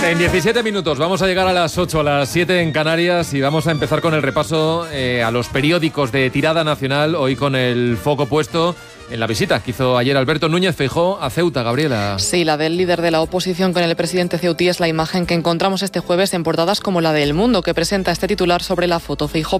En 17 minutos vamos a llegar a las 8, a las 7 en Canarias y vamos a empezar con el repaso a los periódicos de tirada nacional, hoy con el foco puesto en la visita que hizo ayer Alberto Núñez Feijóo a Ceuta, Gabriela. Sí, la del líder de la oposición con el presidente ceutí es la imagen que encontramos este jueves en portadas como la de El Mundo, que presenta este titular sobre la foto. Feijóo